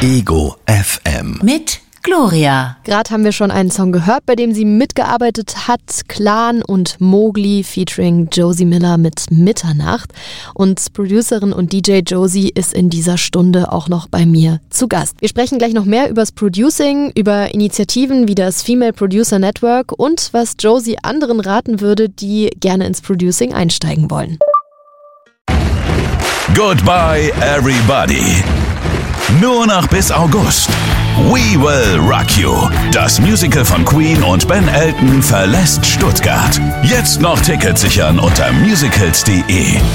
Ego FM. Mit Gloria. Gerade haben wir schon einen Song gehört, bei dem sie mitgearbeitet hat. Clan und Mowgli featuring Josie Miller mit Mitternacht. Und Producerin und DJ Josie ist in dieser Stunde auch noch bei mir zu Gast. Wir sprechen gleich noch mehr übers Producing, über Initiativen wie das Female Producer Network und was Josie anderen raten würde, die gerne ins Producing einsteigen wollen. Goodbye everybody. Nur noch bis August. We Will Rock You. Das Musical von Queen und Ben Elton verlässt Stuttgart. Jetzt noch Tickets sichern unter musicals.de.